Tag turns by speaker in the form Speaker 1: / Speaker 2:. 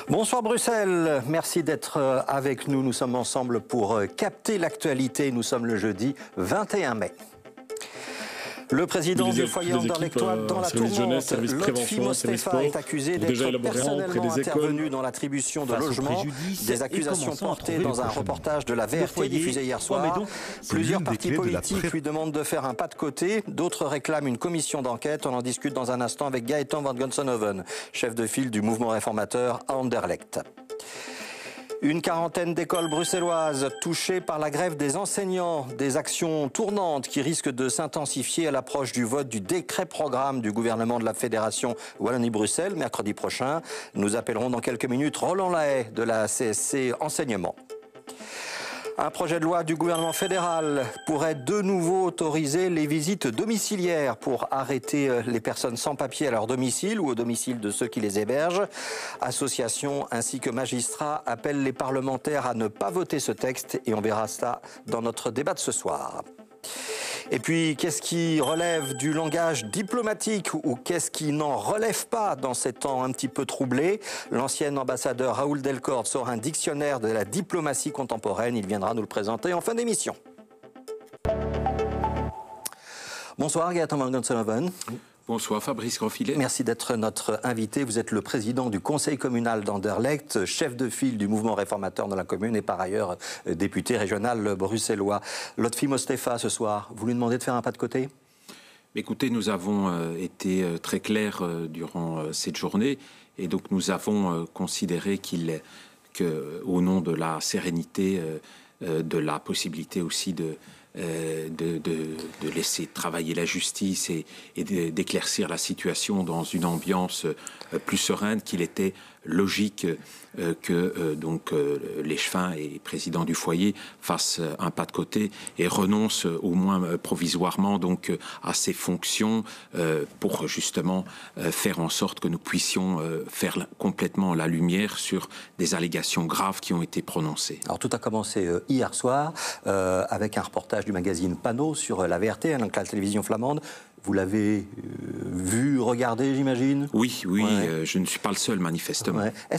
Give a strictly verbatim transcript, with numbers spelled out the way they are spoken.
Speaker 1: Bonsoir Bruxelles, merci d'être avec nous. Nous sommes ensemble pour capter l'actualité. Nous sommes le jeudi vingt et un mai. Le président du foyer Anderlechtois dans la tourmente, Lotfi Mostefa, est accusé d'être personnellement intervenu dans l'attribution de logements. Des accusations portées dans un reportage de la V R T diffusé hier soir. Plusieurs partis politiques lui demandent de faire un pas de côté. D'autres réclament une commission d'enquête. On en discute dans un instant avec Gaëtan van Gonsenhoven, chef de file du mouvement réformateur à Anderlecht. Une quarantaine d'écoles bruxelloises touchées par la grève des enseignants, des actions tournantes qui risquent de s'intensifier à l'approche du vote du décret programme du gouvernement de la Fédération Wallonie-Bruxelles mercredi prochain. Nous appellerons dans quelques minutes Roland Lahaye de la C S C Enseignement. Un projet de loi du gouvernement fédéral pourrait de nouveau autoriser les visites domiciliaires pour arrêter les personnes sans papier à leur domicile ou au domicile de ceux qui les hébergent. Associations ainsi que magistrats appellent les parlementaires à ne pas voter ce texte et on verra ça dans notre débat de ce soir. Et puis, qu'est-ce qui relève du langage diplomatique ou qu'est-ce qui n'en relève pas dans ces temps un petit peu troublés? L'ancien ambassadeur Raoul Delcorte sort un dictionnaire de la diplomatie contemporaine. Il viendra nous le présenter en fin d'émission. Bonsoir Gaëtan van Gonsenhoven.
Speaker 2: Bonsoir Fabrice Grandfilet.
Speaker 1: Merci d'être notre invité. Vous êtes le président du conseil communal d'Anderlecht, chef de file du mouvement réformateur dans la commune et par ailleurs député régional bruxellois. Lotfi Mostefa ce soir, vous lui demandez de faire un pas de côté?
Speaker 2: Écoutez, nous avons euh, été euh, très clairs euh, durant euh, cette journée et donc nous avons euh, considéré qu'il, que, au nom de la sérénité, euh, euh, de la possibilité aussi de Euh, de, de, de laisser travailler la justice et, et d'éclaircir la situation dans une ambiance euh, plus sereine, qu'il était logique euh, que euh, donc euh, l'échevin et président du foyer fassent un pas de côté et renoncent euh, au moins euh, provisoirement donc euh, à ses fonctions euh, pour justement euh, faire en sorte que nous puissions euh, faire la, complètement la lumière sur des allégations graves qui ont été prononcées.
Speaker 1: Alors tout a commencé euh, hier soir euh, avec un reportage du magazine Panneau sur la V R T, donc la télévision flamande. Vous l'avez euh, vu, regardé, j'imagine?
Speaker 2: Oui, oui, ouais. euh, je ne suis pas le seul, manifestement. Ouais.